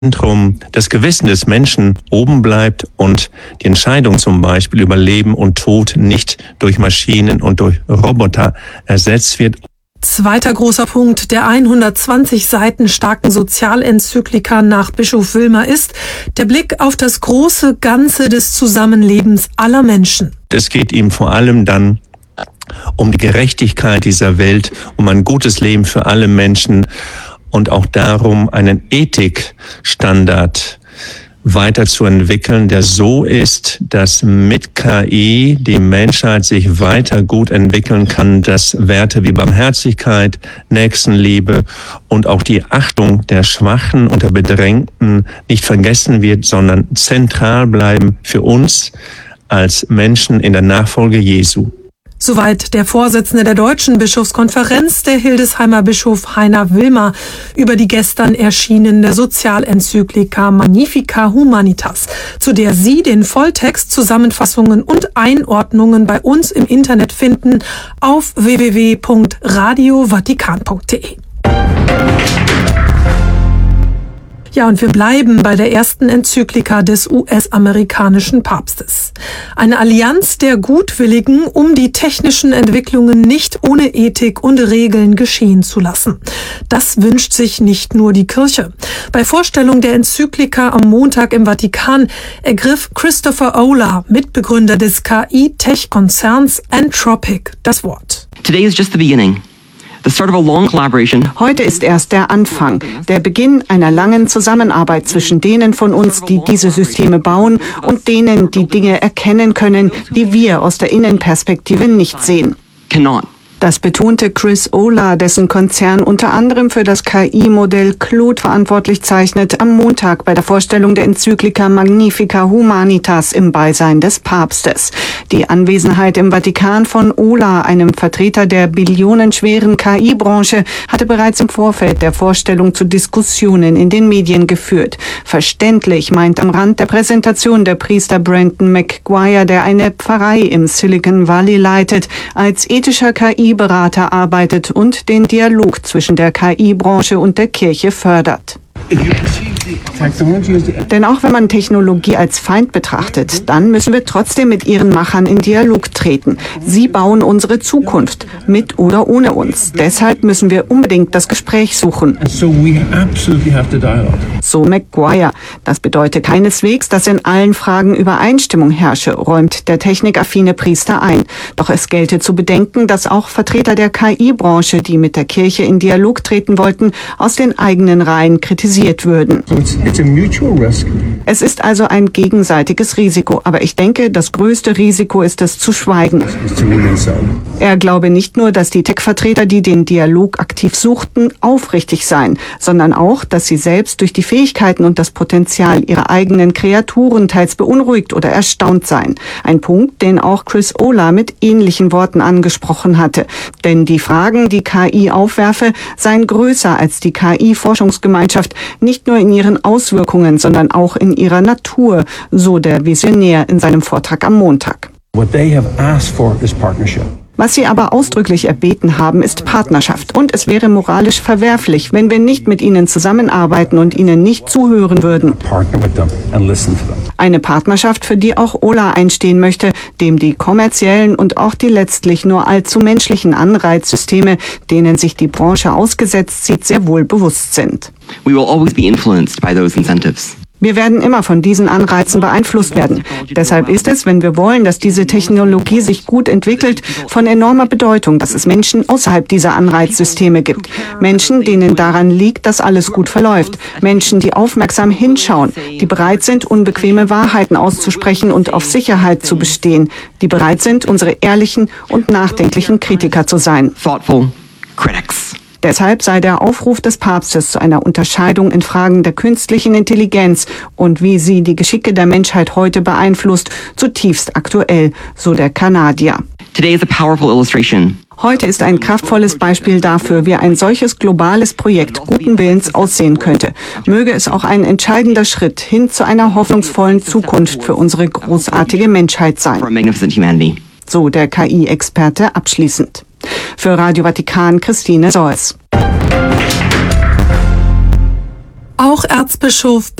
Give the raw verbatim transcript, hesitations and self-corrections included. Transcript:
Zentrum das Gewissen des Menschen oben bleibt und die Entscheidung zum Beispiel über Leben und Tod nicht durch Maschinen und durch Roboter ersetzt wird. Zweiter großer Punkt der hundertzwanzig Seiten starken Sozialenzyklika nach Bischof Wilmer ist der Blick auf das große Ganze des Zusammenlebens aller Menschen. Es geht ihm vor allem dann um die Gerechtigkeit dieser Welt, um ein gutes Leben für alle Menschen und auch darum, einen Ethikstandard weiterzuentwickeln, der so ist, dass mit K I die Menschheit sich weiter gut entwickeln kann, dass Werte wie Barmherzigkeit, Nächstenliebe und auch die Achtung der Schwachen und der Bedrängten nicht vergessen wird, sondern zentral bleiben für uns als Menschen in der Nachfolge Jesu. Soweit der Vorsitzende der Deutschen Bischofskonferenz, der Hildesheimer Bischof Heiner Wilmer, über die gestern erschienene Sozialenzyklika Magnificat Humanitas, zu der Sie den Volltext, Zusammenfassungen und Einordnungen bei uns im Internet finden auf w w w punkt radio vatikan punkt d e. Ja, und wir bleiben bei der ersten Enzyklika des U S-amerikanischen Papstes. Eine Allianz der Gutwilligen, um die technischen Entwicklungen nicht ohne Ethik und Regeln geschehen zu lassen. Das wünscht sich nicht nur die Kirche. Bei Vorstellung der Enzyklika am Montag im Vatikan ergriff Christopher Olah, Mitbegründer des K I-Tech-Konzerns Anthropic, das Wort. Today is just the beginning. The start of a long collaboration. Heute ist erst der Anfang, der Beginn einer langen Zusammenarbeit zwischen denen von uns, die diese Systeme bauen, und denen, die Dinge erkennen können, die wir aus der Innenperspektive nicht sehen. Cannot. Das betonte Chris Olah, dessen Konzern unter anderem für das K I-Modell Claude verantwortlich zeichnet, am Montag bei der Vorstellung der Enzyklika Magnificat Humanitas im Beisein des Papstes. Die Anwesenheit im Vatikan von Olah, einem Vertreter der billionenschweren K I-Branche, hatte bereits im Vorfeld der Vorstellung zu Diskussionen in den Medien geführt. Verständlich, meint am Rand der Präsentation der Priester Brandon McGuire, der eine Pfarrei im Silicon Valley leitet, als ethischer K I Berater arbeitet und den Dialog zwischen der K I-Branche und der Kirche fördert. Denn auch wenn man Technologie als Feind betrachtet, dann müssen wir trotzdem mit ihren Machern in Dialog treten. Sie bauen unsere Zukunft, mit oder ohne uns. Deshalb müssen wir unbedingt das Gespräch suchen. So McGuire. Das bedeutet keineswegs, dass in allen Fragen Übereinstimmung herrsche, räumt der technikaffine Priester ein. Doch es gelte zu bedenken, dass auch Vertreter der K I-Branche, die mit der Kirche in Dialog treten wollten, aus den eigenen Reihen kritisiert würden. Es ist also ein gegenseitiges Risiko, aber ich denke, das größte Risiko ist es zu schweigen. Er glaube nicht nur, dass die Tech-Vertreter, die den Dialog aktiv suchten, aufrichtig seien, sondern auch, dass sie selbst durch die Fähigkeiten und das Potenzial ihrer eigenen Kreaturen teils beunruhigt oder erstaunt seien. Ein Punkt, den auch Chris Olah mit ähnlichen Worten angesprochen hatte. Denn die Fragen, die K I aufwerfe, seien größer als die K I-Forschungsgemeinschaft, nicht nur in ihren Auswirkungen, sondern auch in ihrer Natur, so der Visionär in seinem Vortrag am Montag. What they have asked for is partnership. Was sie aber ausdrücklich erbeten haben, ist Partnerschaft. Und es wäre moralisch verwerflich, wenn wir nicht mit ihnen zusammenarbeiten und ihnen nicht zuhören würden. Eine Partnerschaft, für die auch Olah einstehen möchte, dem die kommerziellen und auch die letztlich nur allzu menschlichen Anreizsysteme, denen sich die Branche ausgesetzt sieht, sehr wohl bewusst sind. We will always be influenced by those incentives. Wir werden immer von diesen Anreizen beeinflusst werden. Deshalb ist es, wenn wir wollen, dass diese Technologie sich gut entwickelt, von enormer Bedeutung, dass es Menschen außerhalb dieser Anreizsysteme gibt. Menschen, denen daran liegt, dass alles gut verläuft. Menschen, die aufmerksam hinschauen, die bereit sind, unbequeme Wahrheiten auszusprechen und auf Sicherheit zu bestehen, die bereit sind, unsere ehrlichen und nachdenklichen Kritiker zu sein. Thoughtful critics. Deshalb sei der Aufruf des Papstes zu einer Unterscheidung in Fragen der künstlichen Intelligenz und wie sie die Geschicke der Menschheit heute beeinflusst, zutiefst aktuell, so der Kanadier. Today is a powerful illustration. Heute ist ein kraftvolles Beispiel dafür, wie ein solches globales Projekt guten Willens aussehen könnte. Möge es auch ein entscheidender Schritt hin zu einer hoffnungsvollen Zukunft für unsere großartige Menschheit sein. So der K I-Experte abschließend. Für Radio Vatikan, Christine Soers. Auch Erzbischof